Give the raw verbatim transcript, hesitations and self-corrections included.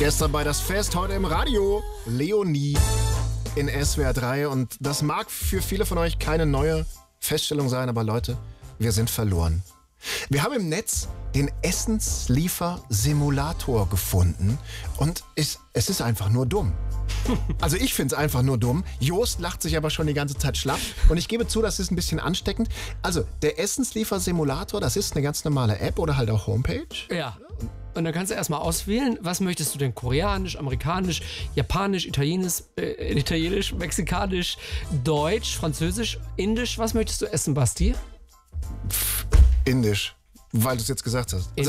Gestern bei das Fest, heute im Radio. Leonie in S W R drei. Und das mag für viele von euch keine neue Feststellung sein, aber Leute, wir sind verloren. Wir haben im Netz den Essensliefer-Simulator gefunden und es, es ist einfach nur dumm. Also ich finde es einfach nur dumm. Jost lacht sich aber schon die ganze Zeit schlapp und ich gebe zu, das ist ein bisschen ansteckend. Also der Essensliefer-Simulator, das ist eine ganz normale App oder halt auch Homepage. Ja. Und dann kannst du erstmal auswählen, was möchtest du denn? Koreanisch, amerikanisch, japanisch, italienisch, äh, italienisch, mexikanisch, deutsch, französisch, indisch. Was möchtest du essen, Basti? Indisch, weil du es jetzt gesagt hast. Also